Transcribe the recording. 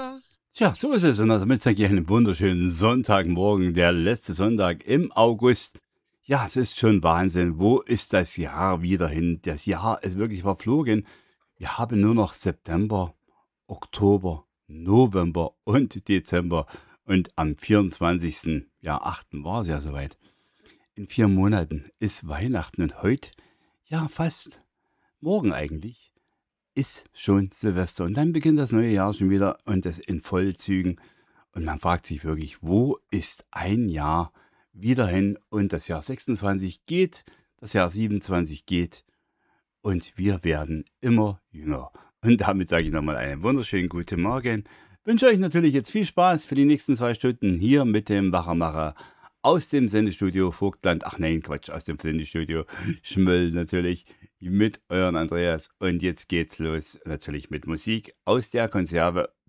Sonntag. Tja, so ist es. Und damit sage ich einen wunderschönen Sonntagmorgen, der letzte Sonntag im August. Ja, es ist schon Wahnsinn. Wo ist das Jahr wieder hin? Das Jahr ist wirklich verflogen. Wir haben nur noch September, Oktober, November und Dezember. Und am 24. Ja, 8. war es ja soweit. In 4 Monaten ist Weihnachten und heute, ja, fast morgen eigentlich, ist schon Silvester. Und dann beginnt das neue Jahr schon wieder und das in Vollzügen. Und man fragt sich wirklich, wo ist ein Jahr wieder hin? Und das Jahr 26 geht, das Jahr 27 geht und wir werden immer jünger. Und damit sage ich nochmal einen wunderschönen guten Morgen. Wünsche euch natürlich jetzt viel Spaß für die nächsten 2 Stunden hier mit dem Wachermacher aus dem Sendestudio Vogtland. Ach nein, Quatsch, aus dem Sendestudio Schmöll natürlich mit euren Andreas. Und jetzt geht's los natürlich mit Musik aus der Konserve.